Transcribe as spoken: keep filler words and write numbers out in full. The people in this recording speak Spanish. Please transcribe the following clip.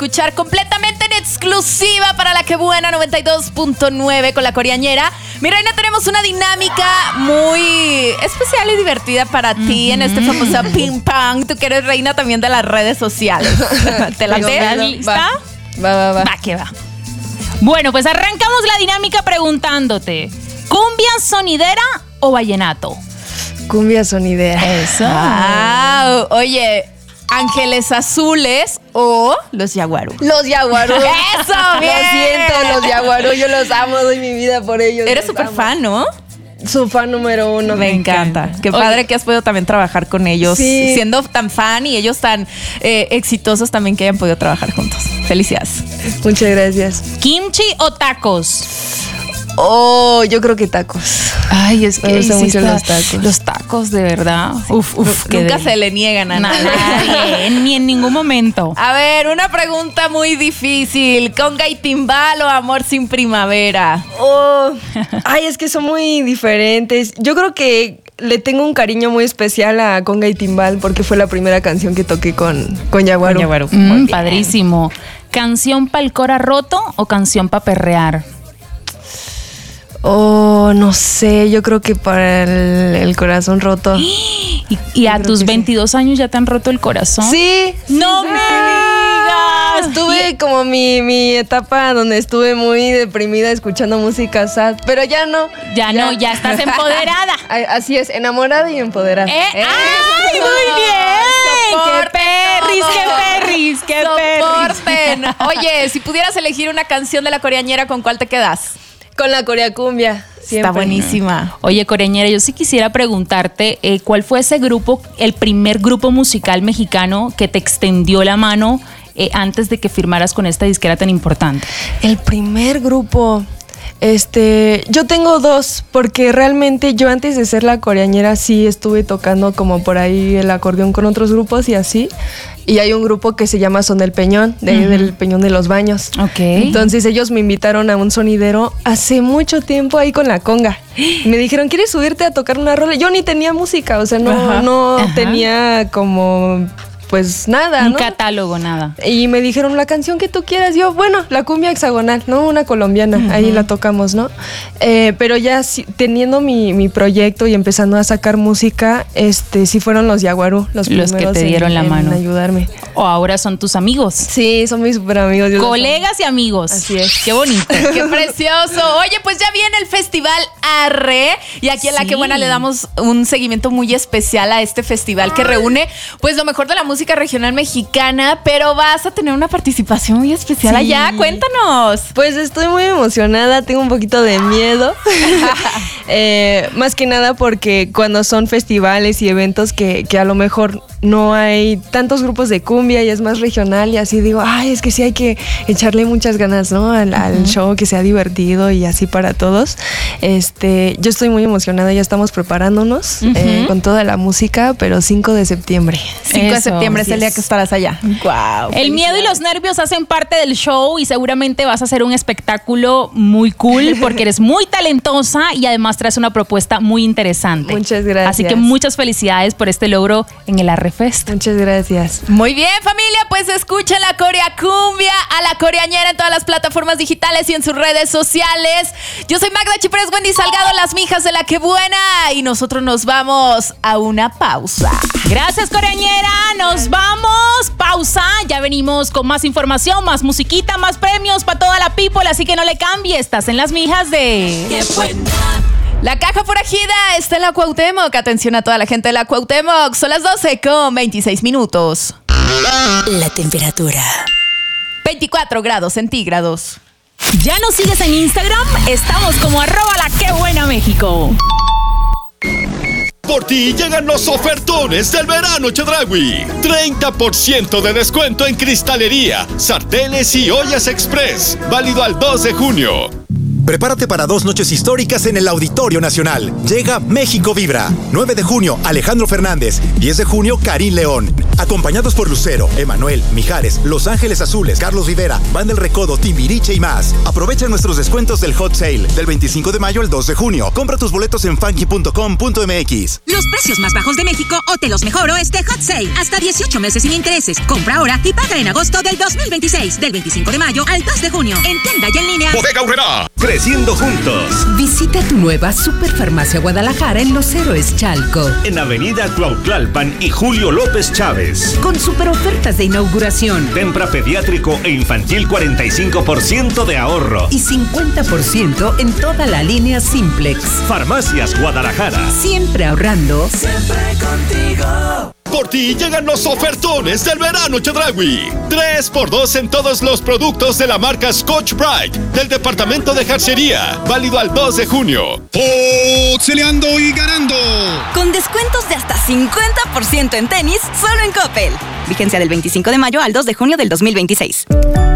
escuchar completamente en exclusiva para La Que Buena noventa y dos punto nueve con La Coreañera. Mi reina, tenemos una dinámica muy especial y divertida para uh-huh. ti en este famoso ping pong. Tú que eres reina también de las redes sociales. ¿Te la ¿Estás lista? Va, va, va. Va, que va. Bueno, pues arrancamos la dinámica preguntándote: ¿cumbia sonidera o vallenato? Cumbia sonidera. Eso. Ah, oye, Ángeles Azules o los Yaguarú. Los Yaguarú. Eso, bien. Lo siento, los Yaguarú. Yo los amo, doy mi vida por ellos. Eres súper fan, ¿no? Su fan número uno. Me encanta. Qué padre Oye. que has podido también trabajar con ellos. Sí. Siendo tan fan y ellos tan eh, exitosos también, que hayan podido trabajar juntos. Felicidades. Muchas gracias. ¿Kimchi o tacos? Oh, yo creo que tacos. Ay, es que me gustan mucho los tacos. Los tacos, de verdad. Uf, uf. Nunca se le niegan a nadie, ni en ningún momento. A ver, una pregunta muy difícil. ¿Conga y timbal o Amor sin primavera? Oh, ay, es que son muy diferentes. Yo creo que le tengo un cariño muy especial a Conga y Timbal porque fue la primera canción que toqué con, con Yaguarú. Con Yaguarú. Mm, padrísimo. ¿Canción pa'l cora roto o canción pa' perrear? Oh, no sé, yo creo que para el, el corazón roto. ¿Y, y a tus veintidós sí. años ya te han roto el corazón? Sí. ¡No sí, me sí. digas! Tuve y... como mi, mi etapa donde estuve muy deprimida escuchando música sad, pero ya no. Ya, ya. no, ya estás empoderada. Así es, enamorada y empoderada. ¿Eh? ¡Eh! ¡Ay, muy bien! ¡Qué perris, qué perris, qué perris! Oye, si pudieras elegir una canción de La Coreañera, ¿con cuál te quedas? Con la Coreacumbia. Siempre. Está buenísima. Oye, Coreañera, yo sí quisiera preguntarte eh, ¿cuál fue ese grupo, el primer grupo musical mexicano que te extendió la mano eh, antes de que firmaras con esta disquera tan importante? El primer grupo... Este, yo tengo dos, porque realmente yo antes de ser La Coreañera sí estuve tocando como por ahí el acordeón con otros grupos y así. Y hay un grupo que se llama Son del Peñón, de, uh-huh. del Peñón de los Baños. Ok. Entonces ellos me invitaron a un sonidero hace mucho tiempo ahí con la conga. Y me dijeron, ¿quieres subirte a tocar una rola? Yo ni tenía música, o sea, no, uh-huh. no uh-huh. tenía como... pues nada, Un ¿no? catálogo, nada. Y me dijeron, la canción que tú quieras. Yo, bueno, la cumbia hexagonal, ¿no? Una colombiana, uh-huh. ahí la tocamos, ¿no? Eh, pero ya si, teniendo mi, mi proyecto y empezando a sacar música, este, sí fueron los Yaguarú los, los que te dieron en, la mano. En ayudarme. O ahora son tus amigos. Sí, son mis super amigos. Colegas y amigos. Así es. Qué bonito. Qué precioso. Oye, pues ya viene el Festival Arre. Y aquí en La Que Buena le damos un seguimiento muy especial a este festival que reúne pues lo mejor de la música regional mexicana, pero vas a tener una participación muy especial sí. allá. Cuéntanos. Pues estoy muy emocionada, tengo un poquito de miedo. eh, más que nada porque cuando son festivales y eventos que, que a lo mejor no hay tantos grupos de cumbia y es más regional y así digo, ay, es que sí hay que echarle muchas ganas, ¿no? Al, uh-huh. al show, que sea divertido y así para todos. Este, yo estoy muy emocionada, ya estamos preparándonos uh-huh. eh, con toda la música, pero cinco de septiembre. cinco de septiembre es el día que estarás allá. Wow. El miedo y los nervios hacen parte del show y seguramente vas a hacer un espectáculo muy cool porque eres muy talentosa y además traes una propuesta muy interesante. Muchas gracias. Así que muchas felicidades por este logro en el Arre Fest. Muchas gracias. Muy bien, familia, pues escuchen la Coreacumbia a La Coreañera en todas las plataformas digitales y en sus redes sociales. Yo soy Magda Chiprés, Wendy Salgado, las mijas de La Que Buena, y nosotros nos vamos a una pausa. Gracias, Coreañera. Nos vamos. Pausa. Ya venimos con más información, más musiquita, más premios para toda la people, así que no le cambie. Estás en las mijas de... ¡Qué buena! La caja forajida está en la Cuauhtémoc. Atención a toda la gente de la Cuauhtémoc. Son las doce con veintiséis minutos. La temperatura. veinticuatro grados centígrados. ¿Ya nos sigues en Instagram? Estamos como arroba la que buena México. Por ti llegan los ofertones del verano Chedraui. treinta por ciento de descuento en cristalería, sartenes y ollas express. Válido al dos de junio. Prepárate para dos noches históricas en el Auditorio Nacional. Llega México Vibra. nueve de junio, Alejandro Fernández. diez de junio, Karim León. Acompañados por Lucero, Emanuel, Mijares, Los Ángeles Azules, Carlos Rivera, Banda El Recodo, Timbiriche y más. Aprovecha nuestros descuentos del Hot Sale del veinticinco de mayo al dos de junio. Compra tus boletos en funky punto com punto m x. Los precios más bajos de México o te los mejoro este Hot Sale. Hasta dieciocho meses sin intereses. Compra ahora y paga en agosto del dos mil veintiséis. Del veinticinco de mayo al dos de junio. En tienda y en línea. Bodega Aurrerá. Creciendo juntos. Visita tu nueva Superfarmacia Guadalajara en Los Héroes Chalco. En Avenida Cuautlalpan y Julio López Chávez. Con super ofertas de inauguración. Tempra pediátrico e infantil cuarenta y cinco por ciento de ahorro. Y cincuenta por ciento en toda la línea Simplex. Farmacias Guadalajara. Siempre ahorrando. Siempre contigo. Por ti llegan los ofertones del verano Chedraui. tres por dos en todos los productos de la marca Scotch-Brite del departamento de jarcería. Válido al dos de junio. ¡Oxeleando y ganando! Con descuentos de hasta cincuenta por ciento en tenis, solo en Coppel. Vigencia del veinticinco de mayo al dos de junio del dos mil veintiséis.